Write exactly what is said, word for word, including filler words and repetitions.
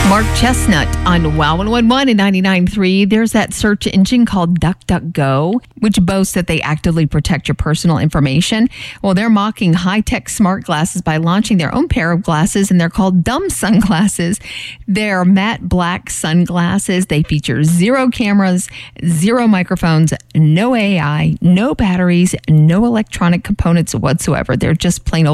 Mark Chestnut on Wow one one one and ninety-nine point three. There's that search engine called DuckDuckGo, which boasts that they actively protect your personal information. Well, they're mocking high-tech smart glasses by launching their own pair of glasses, and they're called dumb sunglasses. They're matte black sunglasses. They feature zero cameras, zero microphones, no A I, no batteries, no electronic components whatsoever. They're just plain old